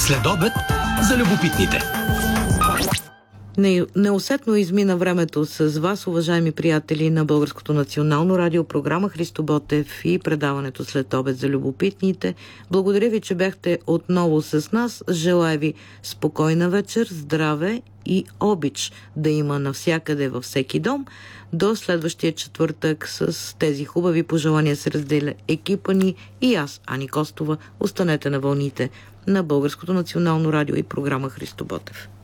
Следобед за любопитните. Неусетно измина времето с вас, уважаеми приятели на Българското национално радио, програма Христо Ботев и предаването След обед за любопитните. Благодаря ви, че бяхте отново с нас. Желая ви спокойна вечер, здраве и обич да има навсякъде, във всеки дом. До следващия четвъртък с тези хубави пожелания се разделя екипа ни и аз, Ани Костова. Останете на вълните на Българското национално радио и програма Христо Ботев.